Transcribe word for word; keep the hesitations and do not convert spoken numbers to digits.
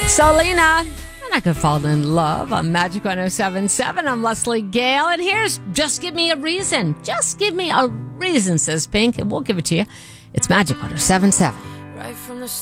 Selena, and I could fall in love on Magic one oh seven point seven. I'm Leslie Gale, and here's Just Give Me a Reason. Just give me a reason, says Pink, and we'll give it to you. It's Magic one oh seven point seven. Right from the